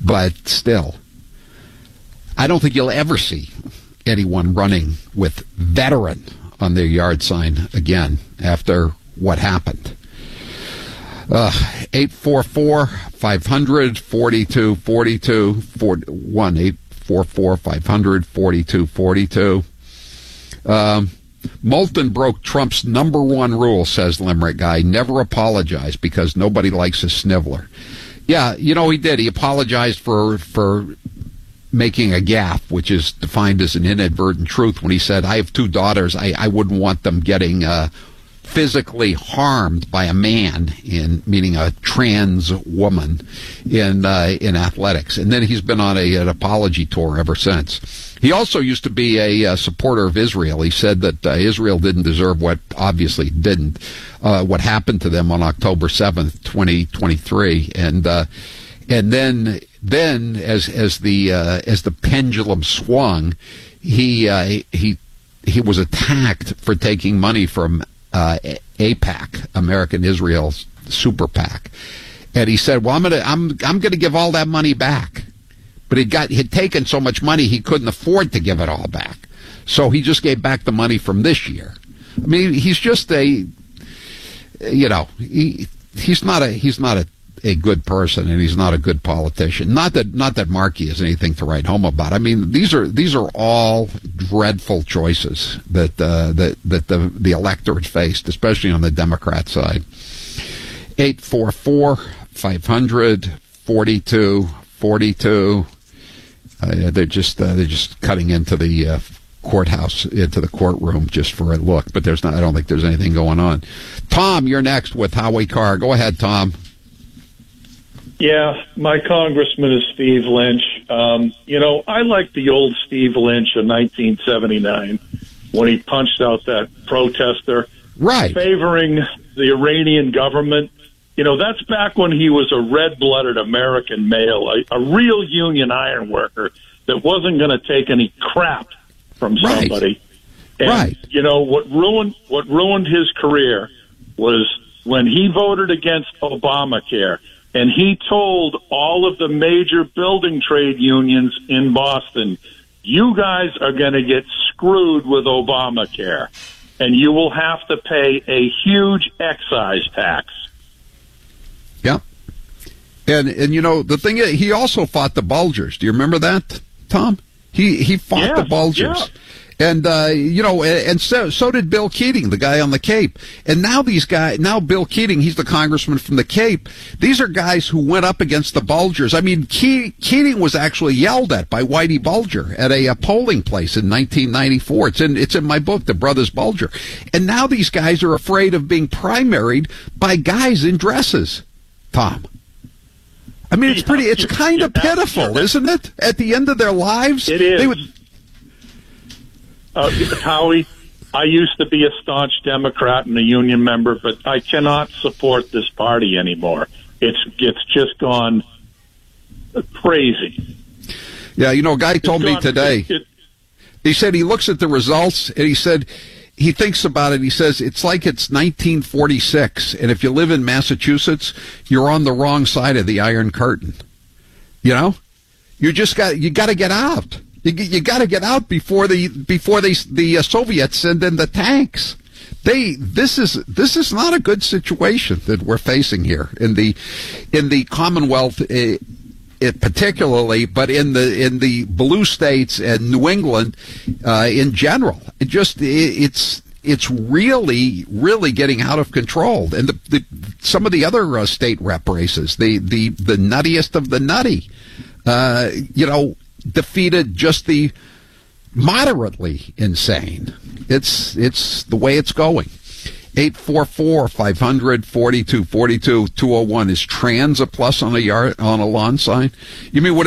But still, I don't think you'll ever see anyone running with veteran on their yard sign again after what happened. 844-500-4242, 1-844-500-4242. Moulton broke Trump's number one rule, says Limerick Guy. Never apologize because nobody likes a sniveler. Yeah, you know, he did. He apologized for making a gaffe, which is defined as an inadvertent truth, when he said, I have two daughters. I wouldn't want them getting physically harmed by a man, meaning a trans woman, in athletics. And then he's been on an apology tour ever since. He also used to be a supporter of Israel. He said that Israel didn't deserve what obviously didn't, what happened to them on October 7th, 2023. And then as the pendulum swung, he was attacked for taking money from AIPAC, American Israel Super PAC, and he said, "Well, I'm going to give all that money back," but he'd taken so much money he couldn't afford to give it all back, so he just gave back the money from this year. I mean, he's just he's not a good person, and he's not a good politician. Not that Markey is anything to write home about. I mean, these are all dreadful choices that the electorate faced, especially on the Democrat side. 844-500-4242. They're just cutting into the courthouse, into the courtroom just for a look, but I don't think there's anything going on. Tom, you're next with Howie Carr. Go ahead, Tom. Yeah, my congressman is Steve Lynch. I like the old Steve Lynch of 1979 when he punched out that protester, right, favoring the Iranian government. That's back when he was a red-blooded American male, a real union iron worker that wasn't going to take any crap from somebody. Right. And, what ruined his career was when he voted against Obamacare. And he told all of the major building trade unions in Boston, you guys are going to get screwed with Obamacare, and you will have to pay a huge excise tax. Yeah. And the thing is, he also fought the Bulgars. Do you remember that, Tom? He fought the Bulgars. Yeah. And, and so did Bill Keating, the guy on the Cape. And now Bill Keating, he's the congressman from the Cape. These are guys who went up against the Bulgars. I mean, Keating was actually yelled at by Whitey Bulger at a polling place in 1994. It's in my book, The Brothers Bulger. And now these guys are afraid of being primaried by guys in dresses, Tom. I mean, it's kind of pitiful, isn't it? At the end of their lives? It is. Howie, I used to be a staunch Democrat and a union member, but I cannot support this party anymore. It's just gone crazy. Yeah, a guy told me today, he said he looks at the results, and he said he thinks about it. He says it's like it's 1946, and if you live in Massachusetts, you're on the wrong side of the Iron Curtain. You got to get out. You got to get out before the Soviets send in the tanks. This is not a good situation that we're facing here in the Commonwealth, particularly, but in the blue states and New England in general. It's really getting out of control. And some of the other state rep races, the nuttiest of the nutty, defeated just the moderately insane. It's the way it's going. 844-500-4242. 201. Is trans a plus on a lawn sign? You mean would